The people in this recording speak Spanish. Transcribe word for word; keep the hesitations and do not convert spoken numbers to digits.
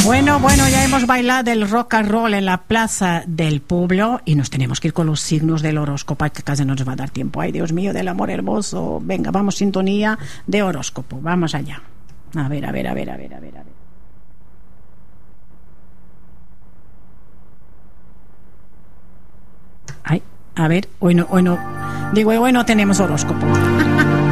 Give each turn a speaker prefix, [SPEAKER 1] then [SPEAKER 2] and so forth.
[SPEAKER 1] Bueno, bueno, ya hemos bailado el rock and roll en la plaza del pueblo y nos tenemos que ir con los signos del horóscopo, que casi no nos va a dar tiempo. Ay, Dios mío, del amor hermoso. Venga, vamos, sintonía de horóscopo. Vamos allá. A ver, a ver, a ver, a ver, a ver, a ver. Ay, a ver, hoy no, hoy no, digo, hoy no tenemos horóscopo.